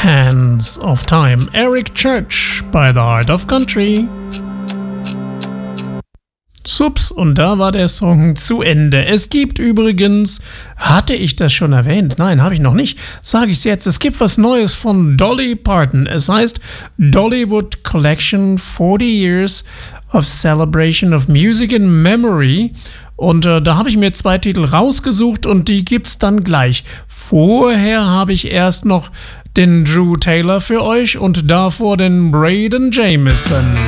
Hands of Time. Eric Church bei The Heart of Country. Sups, und da war der Song zu Ende. Es gibt übrigens, hatte ich das schon erwähnt? Nein, habe ich noch nicht. Sage ich es jetzt. Es gibt was Neues von Dolly Parton. Es heißt Dollywood Collection 40 Years of Celebration of Music in Memory. Und da habe ich mir 2 Titel rausgesucht und die gibt's dann gleich. Vorher habe ich erst noch den Drew Taylor für euch und davor den Braden Jameson.